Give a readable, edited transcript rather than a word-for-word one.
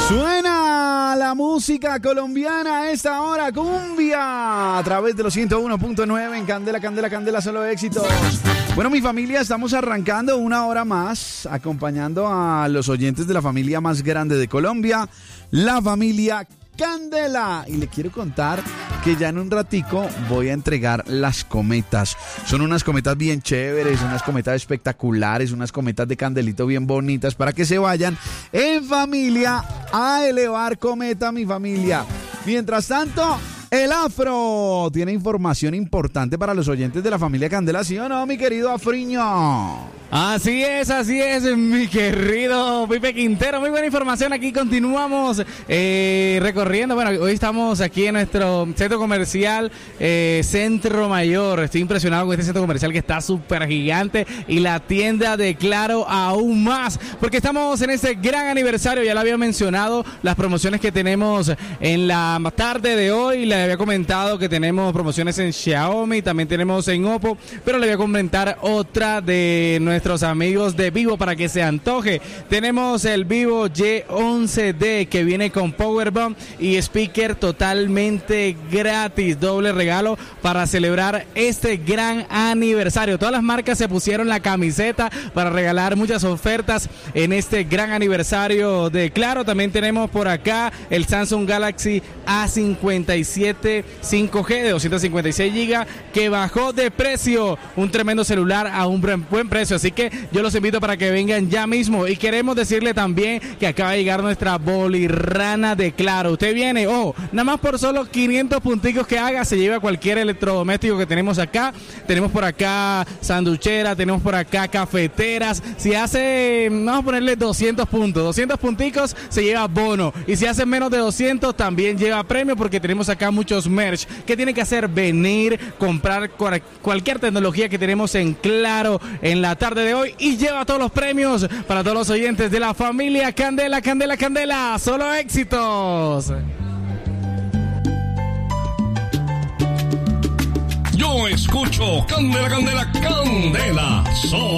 Suena la música colombiana a esta hora, cumbia, a través de los 101.9 en Candela, Candela, Candela, solo éxitos. Bueno, mi familia, estamos arrancando una hora más, acompañando a los oyentes de la familia más grande de Colombia, la familia Candela. Y le quiero contar que ya en un ratico voy a entregar las cometas. Son unas cometas bien chéveres, unas cometas espectaculares, unas cometas de candelito bien bonitas para que se vayan en familia a elevar cometa, mi familia. Mientras tanto, el Afro tiene información importante para los oyentes de la familia Candela, ¿sí o no, mi querido Afriño? Así es, mi querido Pipe Quintero. Muy buena información. Aquí continuamos recorriendo. Bueno, hoy estamos aquí en nuestro centro comercial Centro Mayor. Estoy impresionado con este centro comercial que está súper gigante y la tienda de Claro aún más, porque estamos en este gran aniversario. Ya lo había mencionado, las promociones que tenemos en la tarde de hoy. Le había comentado que tenemos promociones en Xiaomi, también tenemos en Oppo, pero le voy a comentar otra de nuestros amigos de Vivo para que se antoje. Tenemos el Vivo Y11D que viene con Powerbomb y speaker totalmente gratis, doble regalo para celebrar este gran aniversario. Todas las marcas se pusieron la camiseta para regalar muchas ofertas en este gran aniversario de Claro. También tenemos por acá el Samsung Galaxy A57 5G de 256 GB que bajó de precio, un tremendo celular a un buen precio, así que yo los invito para que vengan ya mismo. Y queremos decirle también que acaba de llegar nuestra bolirrana de Claro. Usted viene, nada más por solo 500 punticos que haga, se lleva cualquier electrodoméstico que tenemos acá. Tenemos por acá sanduchera, tenemos por acá cafeteras. Si hace, vamos a ponerle 200 puntos, 200 punticos, se lleva bono. Y si hace menos de 200, también lleva premio, porque tenemos acá muchos merch. ¿Qué tiene que hacer? Venir, comprar cualquier tecnología que tenemos en Claro en la tarde de hoy y lleva todos los premios para todos los oyentes de la familia Candela, Candela, Candela. Solo éxitos. Yo escucho Candela, Candela, Candela.